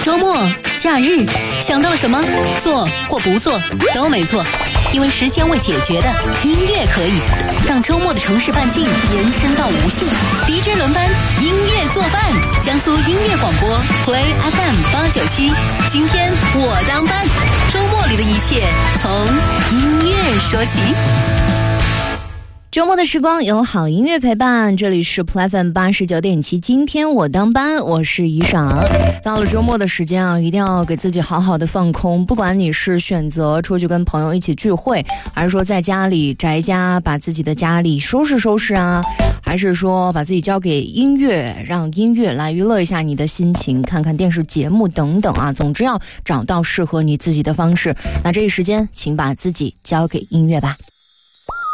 周末、假日，想到了什么？做或不做都没错，因为时间未解决的音乐可以让周末的城市半径延伸到无限。DJ 轮班，音乐做饭，江苏音乐广播 Play FM 897，今天我当班，周末里的一切从音乐说起。 周末的时光有好音乐陪伴，这里是 Play FM 89.7，今天我当班，我是怡赏。到了周末的时间啊，一定要给自己好好的放空，不管你是选择出去跟朋友一起聚会，还是说在家里宅家把自己的家里收拾收拾啊，还是说把自己交给音乐，让音乐来娱乐一下你的心情，看看电视节目等等啊，总之要找到适合你自己的方式。那这一时间请把自己交给音乐吧。